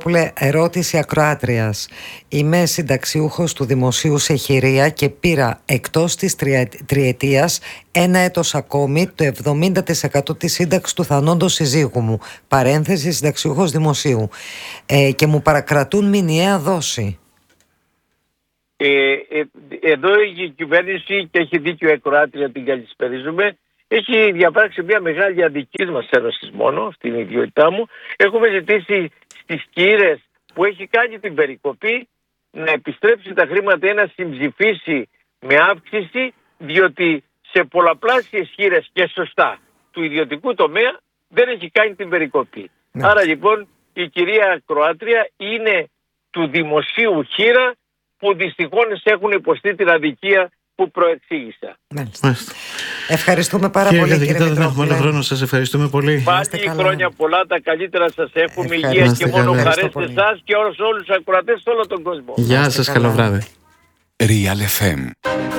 Χριστοδουλόπουλε, ερώτηση ακροάτριας. Είμαι συνταξιούχος του δημοσίου σε χειρία και πήρα εκτός της τριετίας 1 έτος ακόμη το 70% της σύνταξης του θανόντος συζύγου μου. Παρένθεση, συνταξιούχος δημοσίου. Και μου παρακρατούν μηνιαία δόση. Εδώ η κυβέρνηση, και έχει δίκιο η ακροάτρια, την καλησπερίζουμε, έχει διαπράξει μια μεγάλη αδική μας ένωση μόνο, αυτή είναι η ιδιότητά μου. Έχουμε ζητήσει στις Κύρες που έχει κάνει την περικοπή να επιστρέψει τα χρήματα ή να συμψηφίσει με αύξηση, διότι σε πολλαπλάσιες χείρες και σωστά του ιδιωτικού τομέα δεν έχει κάνει την περικοπή. Ναι. Άρα λοιπόν η κυρία Κροάτρια είναι του δημοσίου χείρα που δυστυχώς έχουν υποστεί την αδικία που προεξήγησα. Μάλιστα. Ευχαριστούμε πάρα πολύ, κύριε Μητρόπουλε. Δεν έχουμε άλλο χρόνο. Σας ευχαριστούμε πολύ. Πάλι χρόνια πολλά, τα καλύτερα σας εύχομαι, υγεία και μόνο χαρές σε εσάς και όλους τους ακροατές σε όλο τον κόσμο. Γεια σας, καλό βράδυ. Real FM.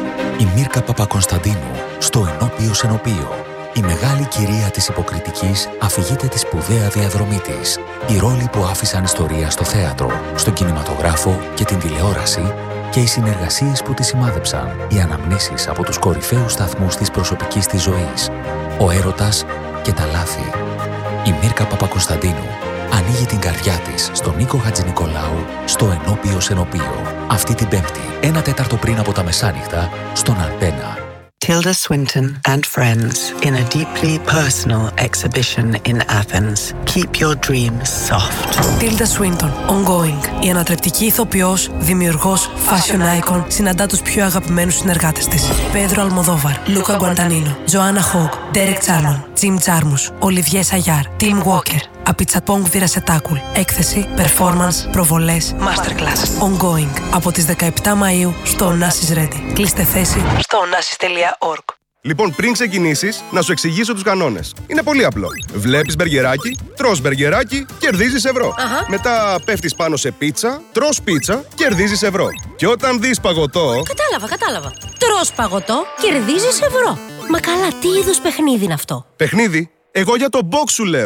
Η Μίρκα Παπακωνσταντίνου στο Ενώπιο Σενοπείο. Η μεγάλη κυρία της υποκριτικής αφηγείται τη σπουδαία διαδρομή της. Οι ρόλοι που άφησαν ιστορία στο θέατρο, στον κινηματογράφο και την τηλεόραση και οι συνεργασίες που τη σημάδεψαν, οι αναμνήσεις από τους κορυφαίους σταθμούς της προσωπικής της ζωής, ο έρωτας και τα λάθη. Η Μίρκα Παπακωνσταντίνου ανοίγει την καρδιά της στον Νίκο Χατζηνικολάου στο Ενώπιο Σενοπείο. Αυτή την Πέμπτη, 1/4 πριν από τα μεσάνυχτα, στον Αντένα. Tilda Swinton and friends in a deeply personal exhibition in Athens. Keep your dreams soft. Tilda Swinton, ongoing. Η ανατρεπτική ηθοποιός, δημιουργός, fashion icon, συναντά τους πιο αγαπημένους συνεργάτες της. Πέδρο Αλμοδόβαρ, Λούκα Γκουαντανίνο, Τζοάννα Χόγκ, Ντέρεκ Τσάρμον, Τζιμ Τζάρμους, Ολιβιέ Σαγιάρ, Τιμ Walker. Απιτσαπόγκ Βιρασετάκουλ. Έκθεση, performance, προβολές, masterclass. Ongoing. Από τις 17 Μαΐου στο Onassis Ready. Κλείστε θέση στο onassis.org. Λοιπόν, πριν ξεκινήσεις, να σου εξηγήσω τους κανόνες. Είναι πολύ απλό. Βλέπεις μπεργκεράκι, τρως μπεργκεράκι, κερδίζεις ευρώ. Μετά πέφτεις πάνω σε πίτσα, τρως πίτσα, κερδίζεις ευρώ. Και όταν δεις παγωτό... Κατάλαβα. Τρως παγωτό, κερδίζεις ευρώ. Μα καλά, τι είδους παιχνίδι είναι αυτό? Παιχνίδι? Εγώ για το box σου λέω.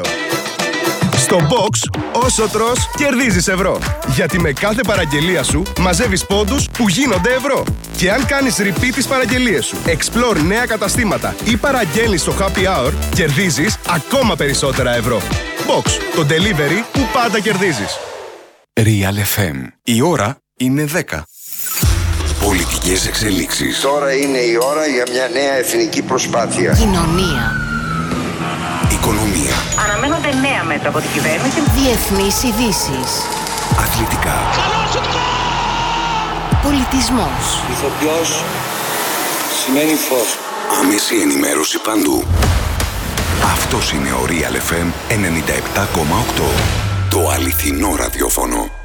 Στο Box, όσο τρως, κερδίζεις ευρώ. Γιατί με κάθε παραγγελία σου μαζεύεις πόντους που γίνονται ευρώ. Και αν κάνεις repeat τις παραγγελίες σου, explore νέα καταστήματα ή παραγγέλνεις στο Happy Hour, κερδίζεις ακόμα περισσότερα ευρώ. Box, το delivery που πάντα κερδίζεις. Real FM. Η ώρα είναι 10. Πολιτικές εξελίξεις. Τώρα είναι η ώρα για μια νέα εθνική προσπάθεια. Κοινωνία. Οικονομία. Αναμένονται νέα μέτρα από την κυβέρνηση. Διεθνείς ειδήσεις. Αθλητικά. Πολιτισμός. Ηθοποιός σημαίνει φως. Άμεση ενημέρωση παντού. Αυτός είναι ο Real FM 97,8. Το αληθινό ραδιόφωνο.